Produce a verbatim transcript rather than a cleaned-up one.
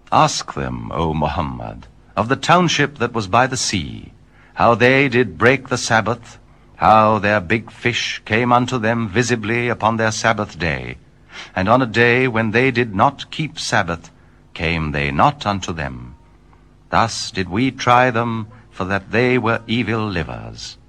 Ask them, O Muhammad, of the township that was by the sea, how they did break the Sabbath, how their big fish came unto them visibly upon their Sabbath day, and on a day when they did not keep Sabbath, came they not unto them. Thus did we try them, for that they were evil livers.